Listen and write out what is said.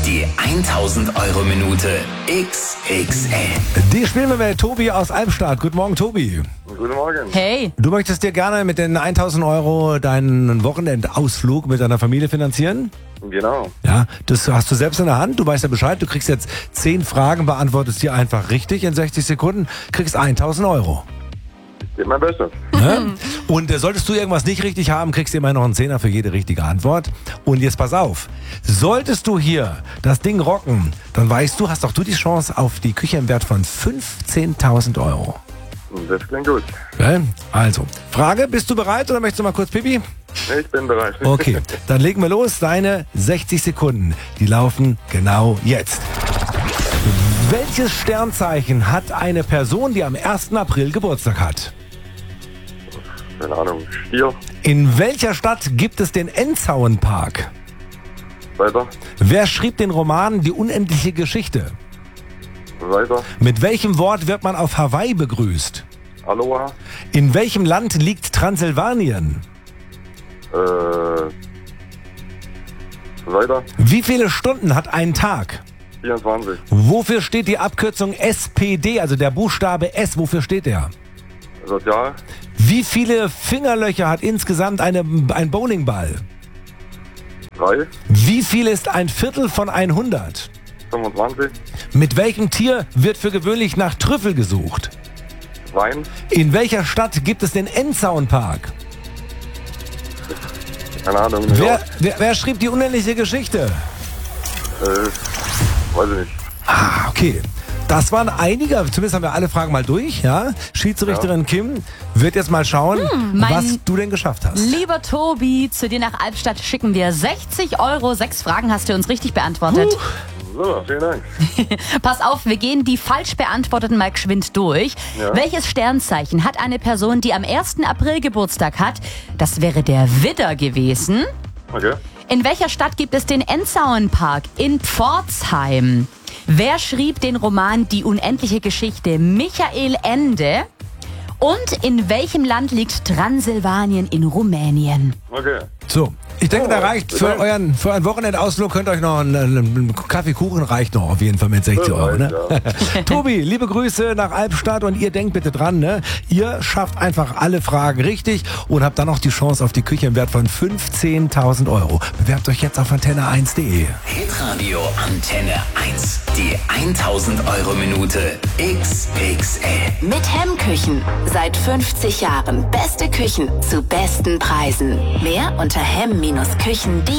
Die 1000-Euro-Minute XXL. Die spielen wir mit Tobi aus Albstadt. Guten Morgen, Tobi. Guten Morgen. Hey. Du möchtest dir gerne mit den 1000 Euro deinen Wochenendausflug mit deiner Familie finanzieren? Genau. Ja, das hast du selbst in der Hand. Du weißt ja Bescheid. Du kriegst jetzt 10 Fragen, beantwortest die einfach richtig in 60 Sekunden, kriegst 1000 Euro. Geht mein Bestes. Ne? Und solltest du irgendwas nicht richtig haben, kriegst du immer noch einen Zehner für jede richtige Antwort. Und jetzt pass auf, solltest du hier das Ding rocken, dann weißt du, hast auch du die Chance auf die Küche im Wert von 15.000 Euro. Das klingt gut. Ja? Also, Frage, bist du bereit oder möchtest du mal kurz Pipi? Ich bin bereit. Okay, dann legen wir los. Deine 60 Sekunden, die laufen genau jetzt. Welches Sternzeichen hat eine Person, die am 1. April Geburtstag hat? Keine Ahnung. Stier. In welcher Stadt gibt es den Enzauenpark? Weiter. Wer schrieb den Roman Die unendliche Geschichte? Weiter. Mit welchem Wort wird man auf Hawaii begrüßt? Aloha. In welchem Land liegt Transsilvanien? Weiter. Wie viele Stunden hat ein Tag? 24. Wofür steht die Abkürzung SPD, also der Buchstabe S, wofür steht der? Sozial. Wie viele Fingerlöcher hat insgesamt ein Bowlingball? 3. Wie viel ist ein Viertel von 100? 25. Mit welchem Tier wird für gewöhnlich nach Trüffel gesucht? Wein. In welcher Stadt gibt es den Enzauenpark? Keine Ahnung. New York. Wer schrieb die unendliche Geschichte? Weiß ich nicht. Ah, okay. Das waren einige, zumindest haben wir alle Fragen mal durch, ja? Schiedsrichterin Kim wird jetzt mal schauen, was du denn geschafft hast. Lieber Tobi, zu dir nach Albstadt schicken wir 60 Euro. 6 Fragen hast du uns richtig beantwortet. So, vielen Dank. Pass auf, wir gehen die falsch beantworteten mal geschwind durch. Ja. Welches Sternzeichen hat eine Person, die am 1. April Geburtstag hat? Das wäre der Widder gewesen. Okay. In welcher Stadt gibt es den Enzauenpark? In Pforzheim. Wer schrieb den Roman Die unendliche Geschichte? Michael Ende. Und in welchem Land liegt Transsilvanien in Rumänien? Okay. So, ich denke, da reicht für euren Wochenendausflug, könnt euch noch einen Kaffeekuchen reicht noch auf jeden Fall mit 60 Euro. Ne? Ja. Tobi, liebe Grüße nach Albstadt und ihr denkt bitte dran, ne? Ihr schafft einfach alle Fragen richtig und habt dann noch die Chance auf die Küche im Wert von 15.000 Euro. Bewerbt euch jetzt auf antenne1.de. Hitradio Antenne 1. Die 1000-Euro-Minute XXL. Mit Hemmküchen. Seit 50 Jahren beste Küchen zu besten Preisen. Mehr unter hemm-küchen.de.